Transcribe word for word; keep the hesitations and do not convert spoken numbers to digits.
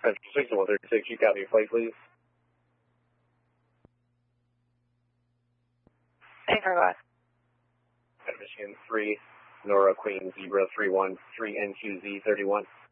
six one thirty-six, you copy your flight, please? Thanks for glass. Michigan three, Nora Queen Zebra three one three N Q Z thirty-one.